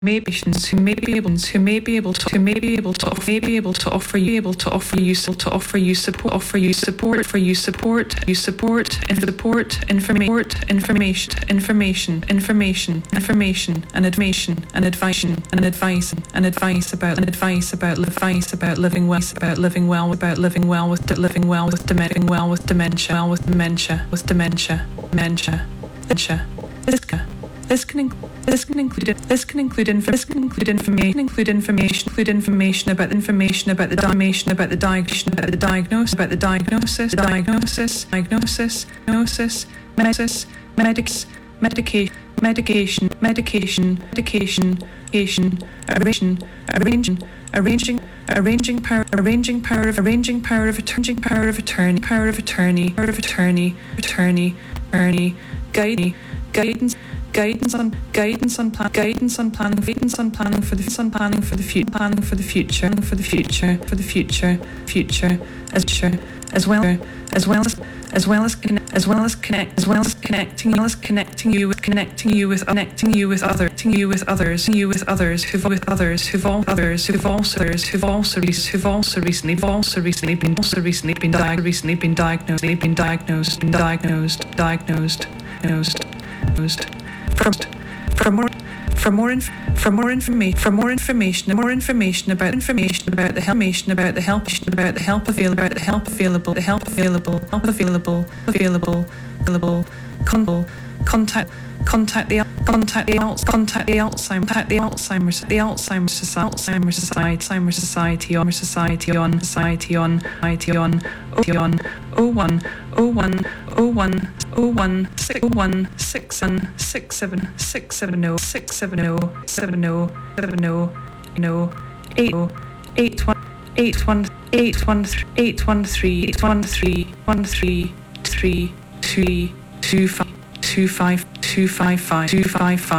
who may be able to offer you support information and advice about living well with dementia. This can include information about the diagnosis, medication, arranging power of attorney, guidance on planning for the future, as well as connecting you with others who've also recently been diagnosed. For more information about the help available, contact the Alzheimer's Society on 813